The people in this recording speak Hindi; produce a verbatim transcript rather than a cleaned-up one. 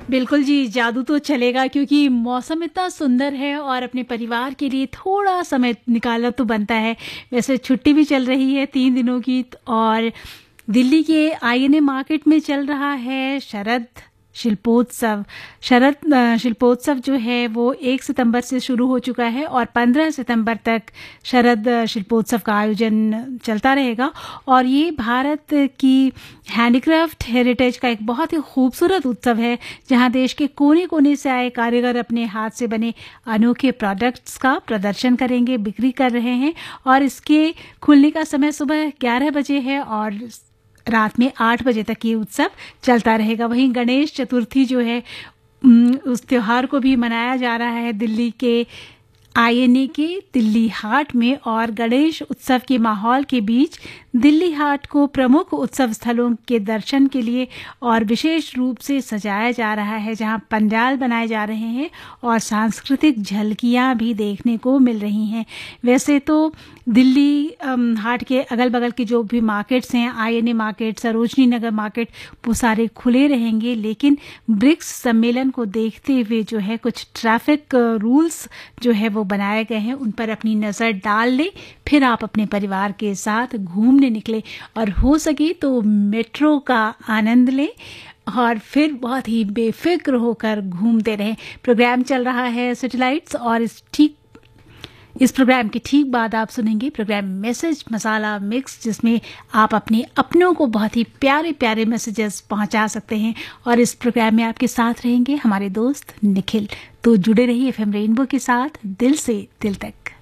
बिल्कुल जी, जादू तो चलेगा क्योंकि मौसम इतना सुंदर है और अपने परिवार के लिए थोड़ा समय निकालना तो बनता है। वैसे छुट्टी भी चल रही है तीन दिनों की और दिल्ली के आईएनए मार्केट में चल रहा है शरद शिल्पोत्सव। शरद अ, शिल्पोत्सव जो है वो एक सितंबर से शुरू हो चुका है और पंद्रह सितंबर तक शरद शिल्पोत्सव का आयोजन चलता रहेगा। और ये भारत की हैंडीक्राफ्ट हेरिटेज का एक बहुत ही खूबसूरत उत्सव है, जहां देश के कोने कोने से आए कारीगर अपने हाथ से बने अनोखे प्रोडक्ट्स का प्रदर्शन करेंगे, बिक्री कर रहे हैं। और इसके खुलने का समय सुबह ग्यारह बजे है और रात में आठ बजे तक ये उत्सव चलता रहेगा। वहीं गणेश चतुर्थी जो है उम, उस त्योहार को भी मनाया जा रहा है दिल्ली के आईएनए के दिल्ली हाट में। और गणेश उत्सव के माहौल के बीच दिल्ली हाट को प्रमुख उत्सव स्थलों के दर्शन के लिए और विशेष रूप से सजाया जा रहा है, जहां पंडाल बनाए जा रहे हैं और सांस्कृतिक झलकियां भी देखने को मिल रही हैं। वैसे तो दिल्ली अम, हाट के अगल बगल के जो भी मार्केट्स हैं, INA market, Sarojini Nagar market, वो सारे खुले रहेंगे। लेकिन ब्रिक्स सम्मेलन को देखते हुए जो है कुछ ट्रैफिक रूल्स जो है वो बनाए गए हैं, उन पर अपनी नज़र डाल लें, फिर आप अपने परिवार के साथ घूमने निकले और हो सके तो मेट्रो का आनंद लें और फिर बहुत ही बेफिक्र होकर घूमते रहें। प्रोग्राम चल रहा है सैटेलाइट्स और इस ठीक इस प्रोग्राम के ठीक बाद आप सुनेंगे प्रोग्राम मैसेज मसाला मिक्स, जिसमें आप अपने अपनों को बहुत ही प्यारे प्यारे मैसेजेस पहुंचा सकते हैं। और इस प्रोग्राम में आपके साथ रहेंगे हमारे दोस्त निखिल। तो जुड़े रहिए एफएम रेनबो के साथ दिल से दिल तक।